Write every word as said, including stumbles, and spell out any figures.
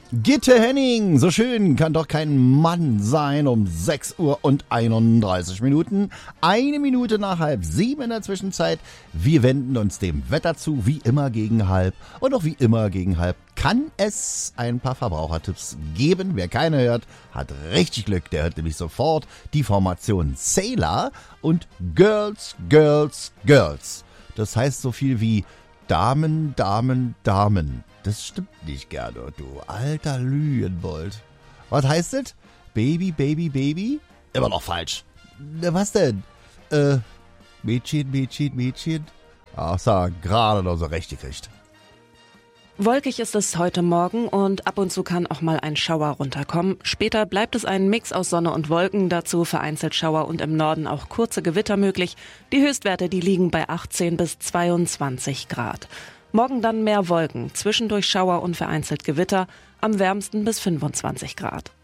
Gitte Henning, so schön kann doch kein Mann sein um sechs Uhr und einunddreißig Minuten. Eine Minute nach halb sieben in der Zwischenzeit. Wir wenden uns dem Wetter zu, wie immer gegen halb. Und auch wie immer gegen halb kann es ein paar Verbrauchertipps geben. Wer keine hört, hat richtig Glück. Der hört nämlich sofort die Formation Sailor und Girls, Girls, Girls. Das heißt so viel wie Damen, Damen, Damen. Das stimmt nicht, Gernot, du alter Lügenbold. Was heißt das? Baby, Baby, Baby? Immer noch falsch. Na, was denn? Äh, Mädchen, Mädchen, Mädchen? Ach, so, gerade noch so recht gekriegt. Wolkig ist es heute Morgen und ab und zu kann auch mal ein Schauer runterkommen. Später bleibt es ein Mix aus Sonne und Wolken, dazu vereinzelt Schauer und im Norden auch kurze Gewitter möglich. Die Höchstwerte, die liegen bei achtzehn bis zweiundzwanzig Grad. Morgen dann mehr Wolken, zwischendurch Schauer und vereinzelt Gewitter, am wärmsten bis fünfundzwanzig Grad.